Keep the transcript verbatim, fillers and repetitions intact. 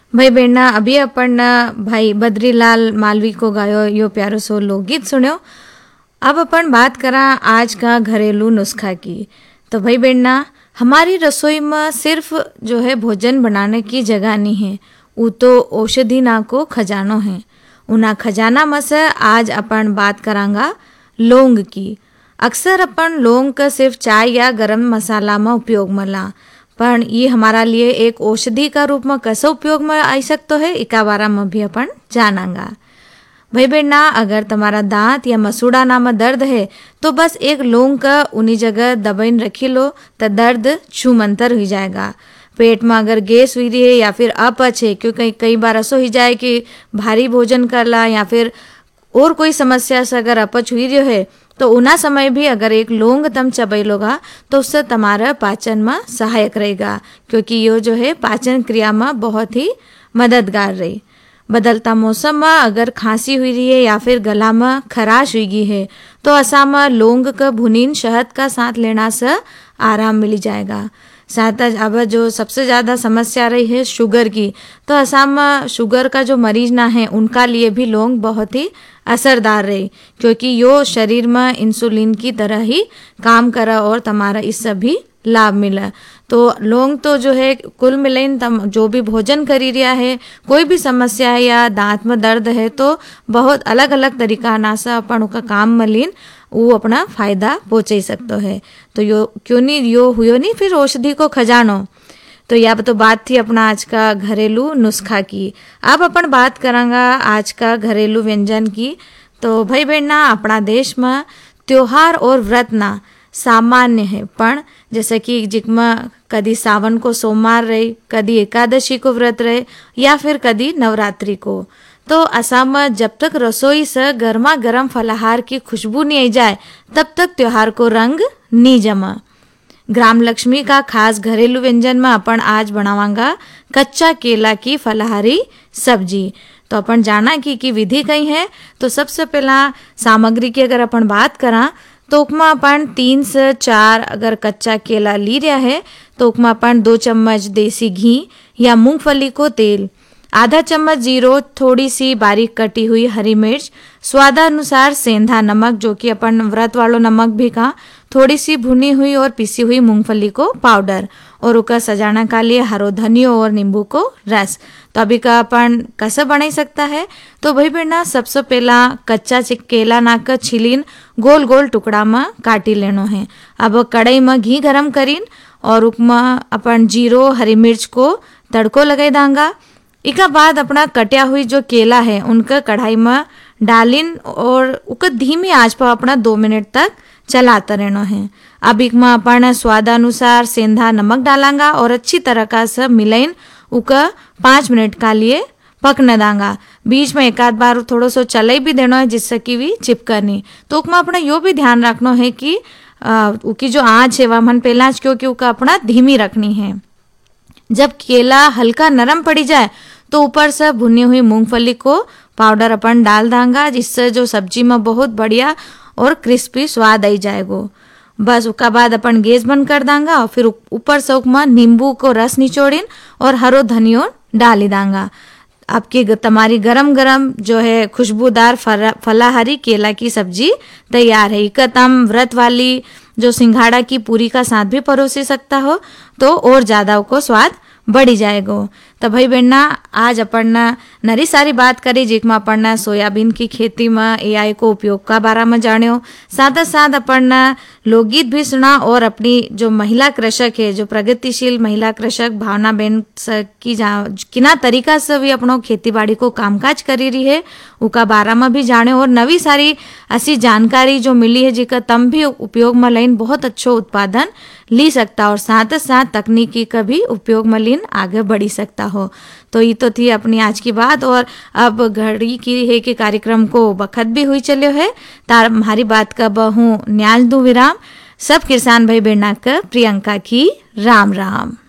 भाई बहना अभी अपन भाई बद्रीलाल मालवी को गायो यो प्यारो सो लोकगीत सुन्यो। अब अपन बात करा आज का घरेलू नुस्खा की। तो भाई बहना हमारी रसोई में सिर्फ जो है भोजन बनाने की जगह नहीं है, वो तो औषधि ना को खजानो है। उना खजाना में से आज अपन बात करांगा लौंग की। अक्सर अपन लौंग का सिर्फ चाय या गरम मसाला में उपयोग में ला, पर ये हमारा लिए एक औषधि का रूप में कैसे उपयोग में आई सकते है इका बारा में भी अपन जानांगा। भाई बहना अगर तुम्हारा दांत या मसूड़ा ना में दर्द है तो बस एक लौंग का उन्हीं जगह दबाइन रखी लो तो दर्द छूमंतर हो जाएगा। पेट में अगर गैस हुई रही है या फिर अपच है, क्योंकि कई बार ऐसा हो जाए कि भारी भोजन कर ला या फिर और कोई समस्या से अगर अपच हुई रही है तो उना समय भी अगर एक लौंग तम चबई लोगा तो उससे तुम्हारा पाचन में सहायक रहेगा, क्योंकि ये जो है पाचन क्रिया में बहुत ही मददगार रही। बदलता मौसम में अगर खांसी हुई रही है या फिर गला में खराश हुई गई है तो असा में लौंग का भुनीन शहद का साथ लेना से आराम मिल जाएगा। साथ अब जो सबसे ज़्यादा समस्या रही है शुगर की, तो असम में शुगर का जो मरीज ना है उनका लिए भी लौंग बहुत ही असरदार रही, क्योंकि यो शरीर में इंसुलिन की तरह ही काम करा और तुम्हारा इससे भी लाभ मिला। तो लौंग तो जो है कुल मिलाइन तम जो भी भोजन करी रिया है, कोई भी समस्या है या दांत में दर्द है तो बहुत अलग अलग तरीका ना से अपन उसका काम मलिन वो अपना फायदा पहुँचा सकते है। तो यो क्यों नहीं यो हुयो नहीं फिर औषधि को खजानो। तो यह तो बात थी अपना आज का घरेलू नुस्खा की। अब अपन बात करांगा आज का घरेलू व्यंजन की। तो भाई बहना अपना देश में त्योहार और व्रत ना सामान्य है, पण जैसे कि जिकमें कदी सावन को सोमवार रहे, कदी एकादशी को व्रत रहे या फिर कदी नवरात्रि को। तो असम में जब तक रसोई से गर्मा गर्म फलाहार की खुशबू नहीं आई जाए तब तक त्योहार को रंग नहीं जमा। ग्राम लक्ष्मी का खास घरेलू व्यंजन में अपन आज बनावांगा कच्चा केला की फलाहारी सब्जी। तो अपन जाना कि की विधि कई है। तो सबसे पहला सामग्री की अगर अपन बात करा तो उपमा अपन तीन से चार अगर कच्चा केला ली रहा है तो उपमा अपन दो चम्मच देसी घी या मूंगफली को तेल, आधा चम्मच जीरो, थोड़ी सी बारीक कटी हुई हरी मिर्च, स्वादानुसार सेंधा नमक जो कि अपन व्रत वालों नमक भी कहा, थोड़ी सी भुनी हुई और पिसी हुई मूंगफली को पाउडर और उसका सजाना का लिए हरो धनिया और नींबू को रस। तो अभी का अपन कैसे बना सकता है। तो भाई बहना सबसे पहला कच्चा केला नाक छिलीन गोल गोल टुकड़ा में काटी लेनो है। अब कढ़ाई में घी गरम करीन और उसमें अपन जीरो हरी मिर्च को तड़को लगाई दांगा। इका बाद अपना कटिया हुई जो केला है उनका कढ़ाई में डालिन और उका धीमी आंच पर अपना दो मिनट तक चलाता रहना है। अब इसमें अपन स्वादानुसार सेंधा नमक डालांगा और अच्छी तरह का सब मिलाइन उका पाँच मिनट का लिए पकने दांगा। बीच में एक आध बार थोड़ा सो चलाई भी देना है जिससे कि भी चिपकनी। तो उसमें अपना यो भी ध्यान रखना है कि उसकी जो आँच है वह मन पहला क्योंकि उसका अपना धीमी रखनी है। जब केला हल्का नरम पड़ी जाए तो ऊपर से भुनी हुई मूंगफली को पाउडर अपन डाल दांगा, जिससे जो सब्जी में बहुत बढ़िया और क्रिस्पी स्वाद आई जाएगा। बस उसका बाद अपन गैस बंद कर दांगा और फिर ऊपर से उसमें नींबू को रस निचोड़िन और हरो धनिया डाली दांगा। आपकी तुम्हारी गरम गरम जो है खुशबूदार फलाहारी केला की सब्जी तैयार है। इका तम व्रत वाली जो सिंघाड़ा की पूरी का साथ भी परोसी सकता हो तो और ज्यादा को स्वाद बढ़ी जाएगो। तो भाई बहना आज अपन नरी सारी बात करी जिसमें अपन सोयाबीन की खेती में एआई को उपयोग का बारे में जान्यो, साथ साथ अपन लोकगीत भी सुना और अपनी जो महिला कृषक है, जो प्रगतिशील महिला कृषक भावना बहन की किना तरीका से भी अपनों खेती बाड़ी को कामकाज करी रही है उका बारे में भी जाने और नवी सारी ऐसी जानकारी जो मिली है जिसका तम भी उपयोग में लाइन बहुत अच्छा उत्पादन ली सकता और साथ साथ तकनीकी का भी उपयोग में लीन आगे बढ़ी सकता हो। तो ये तो थी अपनी आज की बात और अब घड़ी की है कि कार्यक्रम को बखत भी हुई चलो है। तार हमारी बात का बहु न्याज दू विराम। सब किसान भाई बहना का प्रियंका की राम राम।